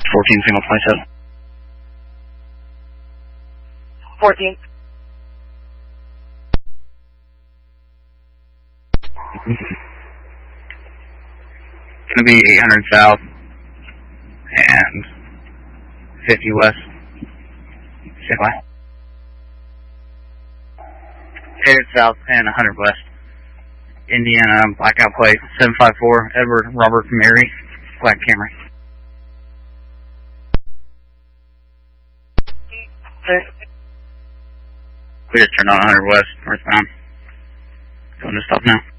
14 single 27. 14. Gonna be 800 south and 50 west. Signal. Headed south and 100 west. Indiana blackout plate 754 Edward Robert Mary Black Camry. We just turned on 100 west northbound. Going to stop now.